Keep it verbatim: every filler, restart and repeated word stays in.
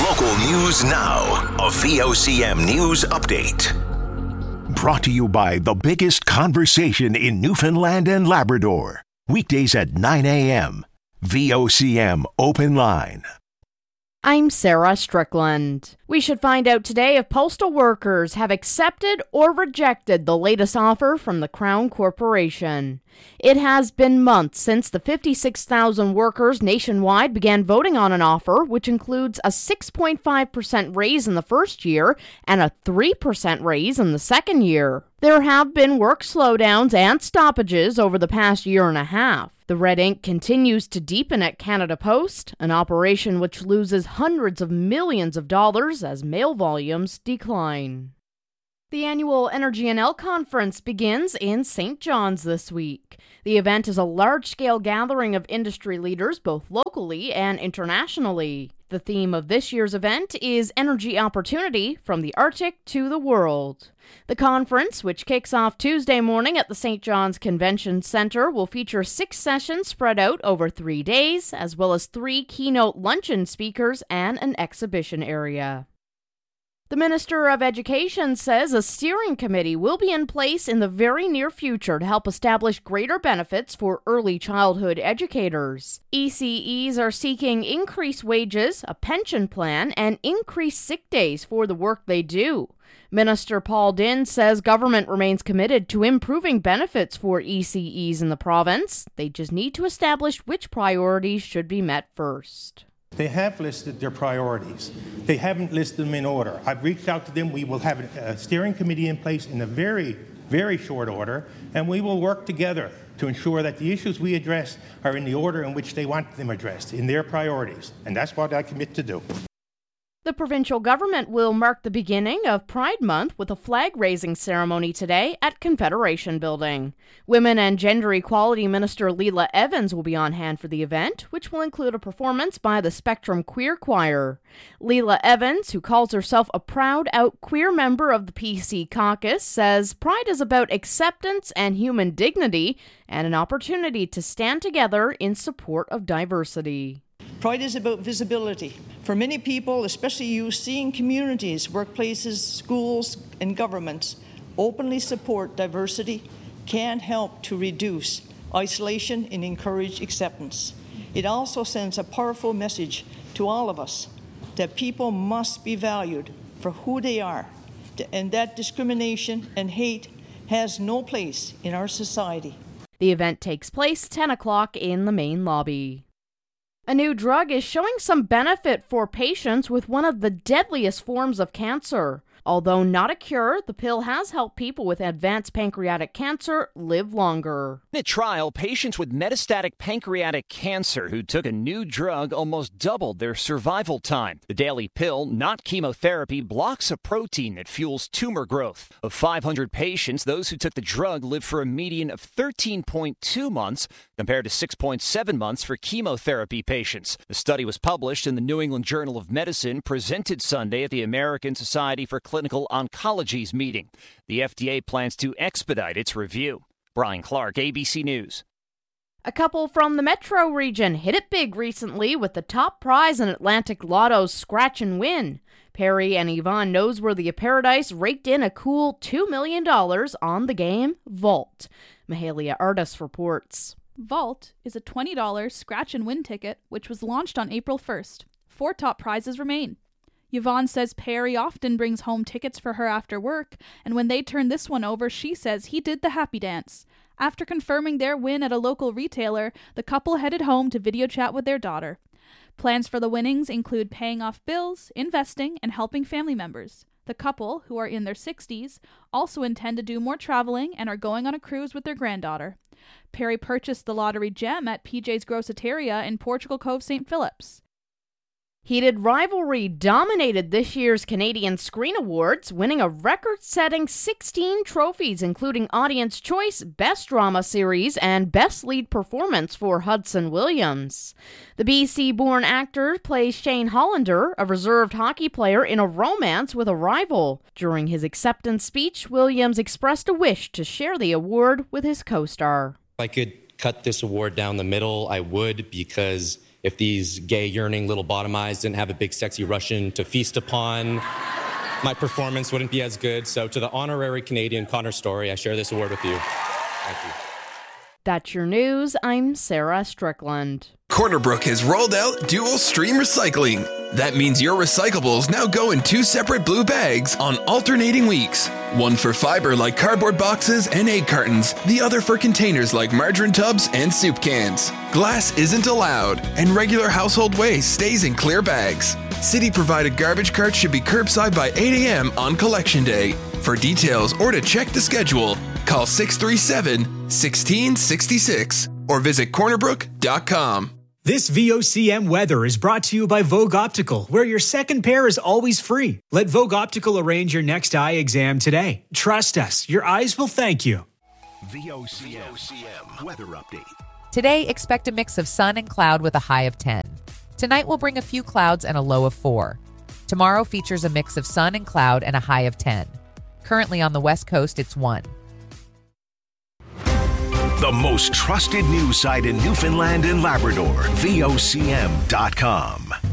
Local news now. A V O C M News Update. Brought to you by the biggest conversation in Newfoundland and Labrador. Weekdays at nine a.m. V O C M Open Line. I'm Sarah Strickland. We should find out today if postal workers have accepted or rejected the latest offer from the Crown Corporation. It has been months since the fifty-six thousand workers nationwide began voting on an offer, which includes a six point five percent raise in the first year and a three percent raise in the second year. There have been work slowdowns and stoppages over the past year and a half. The red ink continues to deepen at Canada Post, an operation which loses hundreds of millions of dollars as mail volumes decline. The annual Energy N L conference begins in Saint John's this week. The event is a large-scale gathering of industry leaders both locally and internationally. The theme of this year's event is Energy Opportunity from the Arctic to the World. The conference, which kicks off Tuesday morning at the Saint John's Convention Centre, will feature six sessions spread out over three days, as well as three keynote luncheon speakers and an exhibition area. The Minister of Education says a steering committee will be in place in the very near future to help establish greater benefits for early childhood educators. E C Es are seeking increased wages, a pension plan, and increased sick days for the work they do. Minister Paul Dinn says government remains committed to improving benefits for E C Es in the province. They just need to establish which priorities should be met first. They have listed their priorities. They haven't listed them in order. I've reached out to them. We will have a steering committee in place in a very, very short order, and we will work together to ensure that the issues we address are in the order in which they want them addressed, in their priorities. And that's what I commit to do. The provincial government will mark the beginning of Pride Month with a flag-raising ceremony today at Confederation Building. Women and Gender Equality Minister Leela Evans will be on hand for the event, which will include a performance by the Spectrum Queer Choir. Leela Evans, who calls herself a proud out queer member of the P C caucus, says Pride is about acceptance and human dignity and an opportunity to stand together in support of diversity. Pride is about visibility. For many people, especially youth, seeing communities, workplaces, schools, and governments openly support diversity can help to reduce isolation and encourage acceptance. It also sends a powerful message to all of us that people must be valued for who they are, and that discrimination and hate has no place in our society. The event takes place ten o'clock in the main lobby. A new drug is showing some benefit for patients with one of the deadliest forms of cancer. Although not a cure, the pill has helped people with advanced pancreatic cancer live longer. In a trial, patients with metastatic pancreatic cancer who took a new drug almost doubled their survival time. The daily pill, not chemotherapy, blocks a protein that fuels tumor growth. Of five hundred patients, those who took the drug lived for a median of thirteen point two months, compared to six point seven months for chemotherapy patients. The study was published in the New England Journal of Medicine, presented Sunday at the American Society for Clinical Oncology's meeting. The F D A plans to expedite its review. Brian Clark, A B C News. A couple from the metro region hit it big recently with the top prize in Atlantic Lotto's Scratch and Win. Perry and Yvonne Noseworthy of Paradise raked in a cool two million dollars on the game Vault. Mahalia Artis reports. Vault is a twenty dollars Scratch and Win ticket, which was launched on April first. Four top prizes remain. Yvonne says Perry often brings home tickets for her after work, and when they turned this one over, she says he did the happy dance. After confirming their win at a local retailer, the couple headed home to video chat with their daughter. Plans for the winnings include paying off bills, investing, and helping family members. The couple, who are in their sixties, also intend to do more traveling and are going on a cruise with their granddaughter. Perry purchased the lottery gem at P J's Grosseteria in Portugal Cove, Saint Philip's. Heated rivalry dominated this year's Canadian Screen Awards, winning a record-setting sixteen trophies, including Audience Choice, Best Drama Series, and Best Lead Performance for Hudson Williams. The B C-born actor plays Shane Hollander, a reserved hockey player in a romance with a rival. During his acceptance speech, Williams expressed a wish to share the award with his co-star. If I could cut this award down the middle, I would, because if these gay, yearning little bottom eyes didn't have a big, sexy Russian to feast upon, my performance wouldn't be as good. So to the honorary Canadian Connor Story, I share this award with you. Thank you. That's your news. I'm Sarah Strickland. Corner Brook has rolled out dual stream recycling. That means your recyclables now go in two separate blue bags on alternating weeks. One for fiber like cardboard boxes and egg cartons, the other for containers like margarine tubs and soup cans. Glass isn't allowed, and regular household waste stays in clear bags. City-provided garbage carts should be curbside by eight a.m. on Collection Day. For details or to check the schedule, call six three seven, one six six six or visit corner brook dot com. This V O C M weather is brought to you by Vogue Optical, where your second pair is always free. Let Vogue Optical arrange your next eye exam today. Trust us, your eyes will thank you. V O C M weather update. Today, expect a mix of sun and cloud with a high of ten. Tonight will bring a few clouds and a low of four. Tomorrow features a mix of sun and cloud and a high of ten. Currently on the West Coast, it's one. The most trusted news site in Newfoundland and Labrador, V O C M dot com.